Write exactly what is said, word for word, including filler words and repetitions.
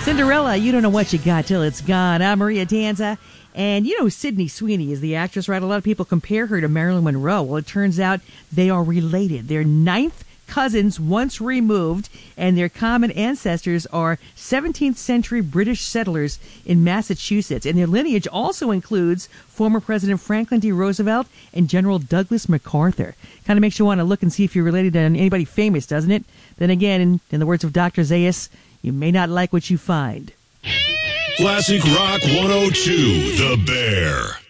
Cinderella, you don't know what you got till it's gone. I'm Maria Tanza. And you know Sydney Sweeney is the actress, right? A lot of people compare her to Marilyn Monroe. Well, it turns out they are related. They're ninth cousins once removed, and their common ancestors are seventeenth century British settlers in Massachusetts. And their lineage also includes former President Franklin D. Roosevelt and General Douglas MacArthur. Kind of makes you want to look and see if you're related to anybody famous, doesn't it? Then again, in, in the words of Doctor Zayas, you may not like what you find. Classic Rock one oh two, The Bear.